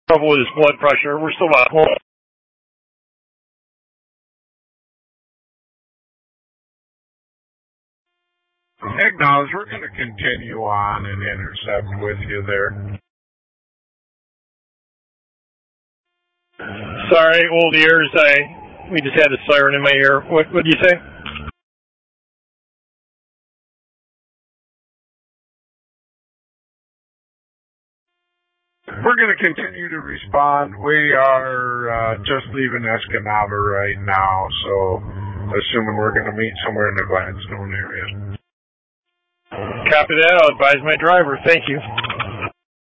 trouble with his blood pressure. We're still at home. Acknowledge, we're going to continue on and intercept with you there. Sorry, old ears. We just had a siren in my ear. What did you say? We're going to continue to respond. We are just leaving Escanaba right now, so assuming we're going to meet somewhere in the Gladstone area. Copy that. I'll advise my driver. Thank you.